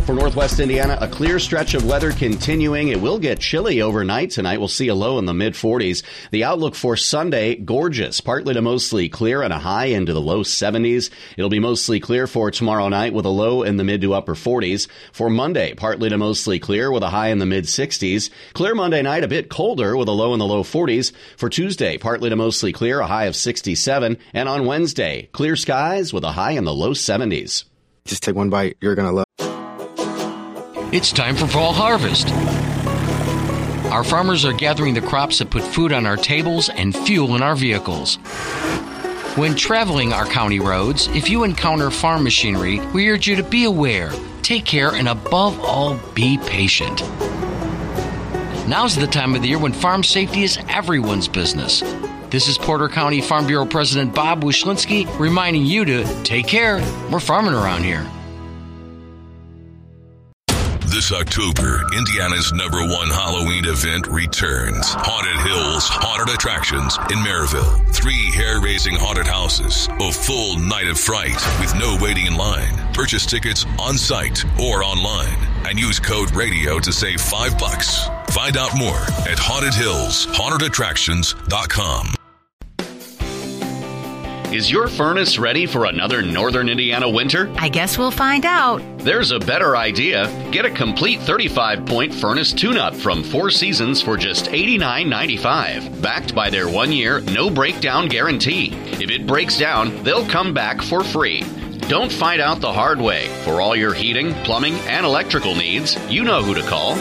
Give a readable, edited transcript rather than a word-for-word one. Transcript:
For Northwest Indiana, a clear stretch of weather continuing. It will get chilly overnight tonight. We'll see a low in the mid-40s. The outlook for Sunday, gorgeous. Partly to mostly clear and a high into the low 70s. It'll be mostly clear for tomorrow night with a low in the mid to upper 40s. For Monday, partly to mostly clear with a high in the mid-60s. Clear Monday night, a bit colder with a low in the low 40s. For Tuesday, partly to mostly clear, a high of 67. And on Wednesday, clear skies with a high in the low 70s. Just take one bite. You're going to love. It's time for fall harvest. Our farmers are gathering the crops that put food on our tables and fuel in our vehicles. When traveling our county roads, if you encounter farm machinery, we urge you to be aware, take care, and above all, be patient. Now's the time of the year when farm safety is everyone's business. This is Porter County Farm Bureau President Bob Wyszynski reminding you to take care. We're farming around here. This October, Indiana's #1 Halloween event returns. Haunted Hills Haunted Attractions in Maryville. 3 hair-raising haunted houses. A full night of fright with no waiting in line. Purchase tickets on site or online and use code RADIO to save $5. Find out more at hauntedhillshauntedattractions.com. Is your furnace ready for another Northern Indiana winter? I guess we'll find out. There's a better idea. Get a complete 35-point furnace tune-up from Four Seasons for just $89.95. Backed by their 1-year, no-breakdown guarantee. If it breaks down, they'll come back for free. Don't find out the hard way. For all your heating, plumbing, and electrical needs, you know who to call.